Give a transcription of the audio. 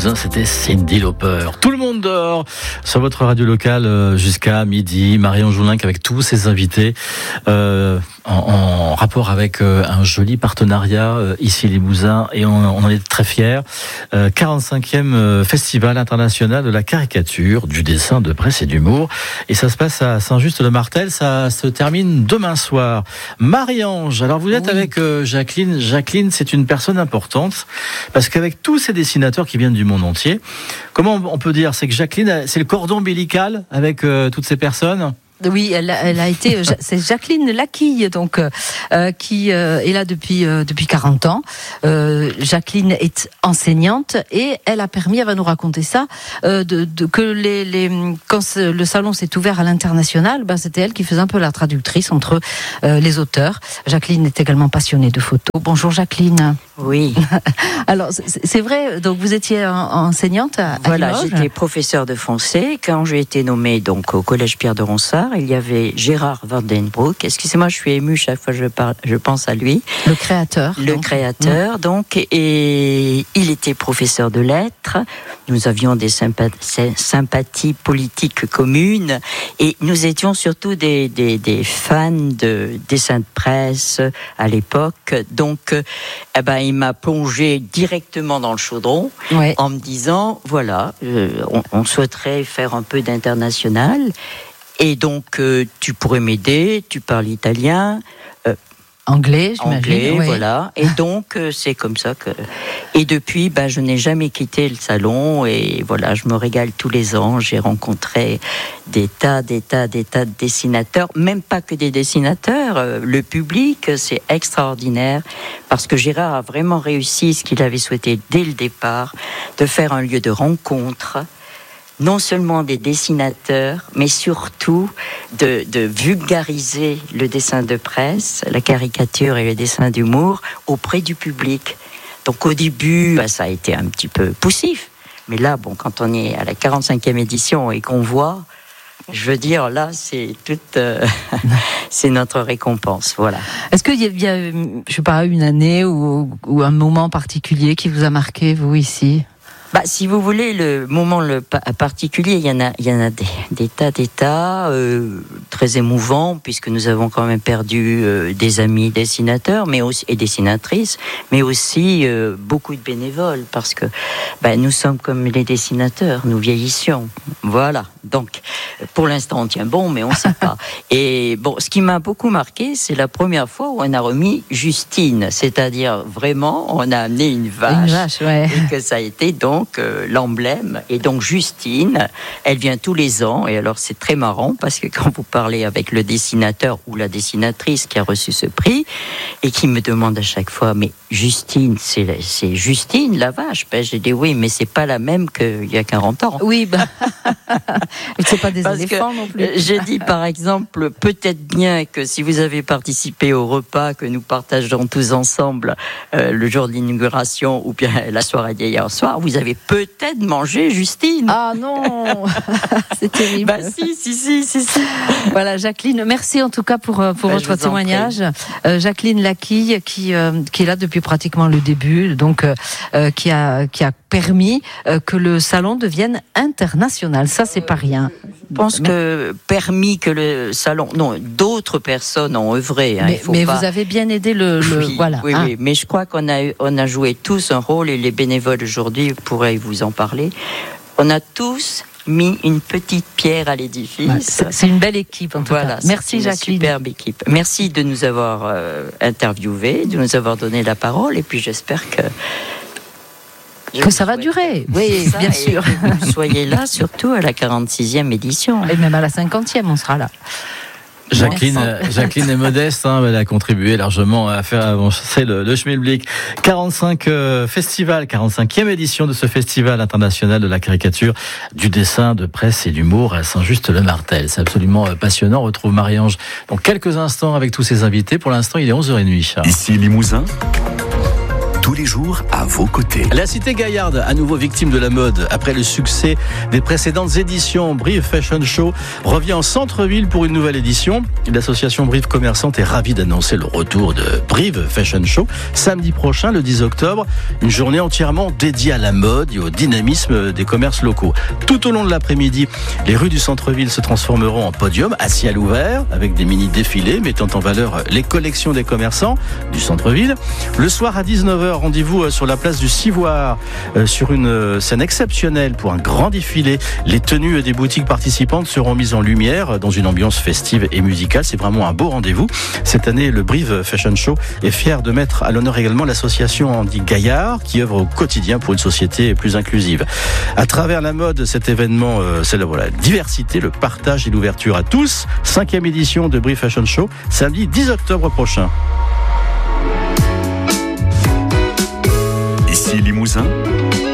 Limousin, c'était Cyndi Lauper. Tout le monde dort sur votre radio locale jusqu'à midi. Marion Joulin avec tous ses invités en rapport avec un joli partenariat ici Limousin, et on en est très fiers. 45e Festival international de la caricature, du dessin, de presse et d'humour. Et ça se passe à Saint-Just-le-Martel. Ça se termine demain soir. Marie-Ange, alors vous êtes avec Jacqueline. Jacqueline, c'est une personne importante parce qu'avec tous ces dessinateurs qui viennent du monde entier, comment on peut dire, c'est que Jacqueline, c'est le cordon ombilical avec toutes ces personnes? Oui, elle a été. C'est Jacqueline Laquille, donc qui est là depuis 40 ans. Jacqueline est enseignante et elle a permis, elle va nous raconter ça, que quand le salon s'est ouvert à l'international, c'était elle qui faisait un peu la traductrice entre les auteurs. Jacqueline est également passionnée de photos. Bonjour Jacqueline. Oui. Alors c'est vrai. Donc vous étiez enseignante à Limoges. J'étais professeure de français quand j'ai été nommée donc au collège Pierre de Ronsard. Il y avait Gérard Vandenbroek. Excusez-moi, je suis émue chaque fois que je pense à lui. Le créateur. Donc, et il était professeur de lettres. Nous avions des sympathies politiques communes et nous étions surtout des fans de dessins de presse à l'époque. Donc, il m'a plongé directement dans le chaudron en me disant, voilà, on souhaiterait faire un peu d'international. Et donc, tu pourrais m'aider, tu parles italien. Anglais, j'imagine. Anglais, voilà. Et donc, c'est comme ça que... Et depuis, je n'ai jamais quitté le salon. Et voilà, je me régale tous les ans. J'ai rencontré des tas de dessinateurs. Même pas que des dessinateurs. Le public, c'est extraordinaire. Parce que Gérard a vraiment réussi ce qu'il avait souhaité dès le départ, de faire un lieu de rencontre. Non seulement des dessinateurs, mais surtout de vulgariser le dessin de presse, la caricature et le dessin d'humour auprès du public. Donc au début, ça a été un petit peu poussif. Mais là, quand on est à la 45e édition et qu'on voit, je veux dire, là, c'est toute, c'est notre récompense, voilà. Est-ce qu'il y a, je sais pas, une année ou un moment particulier qui vous a marqué, vous, ici ? Si vous voulez, le moment particulier, il y en a des tas très émouvants, puisque nous avons quand même perdu des amis dessinateurs, mais aussi et dessinatrices, mais aussi beaucoup de bénévoles, parce que nous sommes comme les dessinateurs, nous vieillissions. Voilà. Donc, pour l'instant, on tient bon, mais on ne sait pas. Et ce qui m'a beaucoup marqué, c'est la première fois où on a remis Justine, c'est-à-dire vraiment, on a amené une vache, ouais. Et que ça a été donc l'emblème. Et donc Justine, elle vient tous les ans. Et alors c'est très marrant parce que quand vous parlez avec le dessinateur ou la dessinatrice qui a reçu ce prix et qui me demande à chaque fois, mais Justine, c'est Justine la vache. J'ai dit oui, mais c'est pas la même qu'il y a 40 ans. Oui, c'est pas des parce éléphants non plus. J'ai dit par exemple, peut-être bien que si vous avez participé au repas que nous partageons tous ensemble le jour de l'inauguration ou bien la soirée d'hier soir, vous avez peut-être mangé Justine. Ah non. C'est terrible. Si. Voilà, Jacqueline, merci en tout cas pour votre témoignage. Jacqueline Laquille qui est là depuis pratiquement le début, donc qui a permis que le salon devienne international. Ça, c'est pas rien. Je pense que permis que le salon... Non, d'autres personnes ont œuvré. Mais vous avez bien aidé voilà. Oui, mais je crois qu'on a joué tous un rôle, et les bénévoles aujourd'hui pourraient vous en parler. On a tous mis une petite pierre à l'édifice. C'est une belle équipe en tout cas. Merci Jacqueline. Superbe équipe. Merci de nous avoir interviewés, de nous avoir donné la parole, et puis j'espère que ça va durer. Oui, bien sûr. Que vous soyez là, surtout à la 46e édition. Et même à la 50e, on sera là. Jacqueline est modeste, elle a contribué largement à faire avancer le schmilblick. 45e édition de ce festival international de la caricature, du dessin, de presse et d'humour à Saint-Just-le-Martel. C'est absolument passionnant. On retrouve Marie-Ange dans quelques instants avec tous ses invités. Pour l'instant, il est 11h30. Ici Limousin, tous les jours à vos côtés. La cité gaillarde, à nouveau victime de la mode. Après le succès des précédentes éditions, Brive Fashion Show revient en centre-ville pour une nouvelle édition. L'association Brive Commerçante est ravie d'annoncer le retour de Brive Fashion Show samedi prochain, le 10 octobre. Une journée entièrement dédiée à la mode et au dynamisme des commerces locaux. Tout au long de l'après-midi, les rues du centre-ville se transformeront en podium à ciel ouvert avec des mini-défilés mettant en valeur les collections des commerçants du centre-ville. Le soir à 19h, rendez-vous sur la place du Civoire sur une scène exceptionnelle pour un grand défilé. Les tenues des boutiques participantes seront mises en lumière dans une ambiance festive et musicale. C'est vraiment un beau rendez-vous. Cette année, le Brive Fashion Show est fier de mettre à l'honneur également l'association Andy Gaillard qui œuvre au quotidien pour une société plus inclusive. À travers la mode, cet événement célèbre la diversité, le partage et l'ouverture à tous. 5e édition de Brive Fashion Show, samedi 10 octobre prochain. Ici Limousin,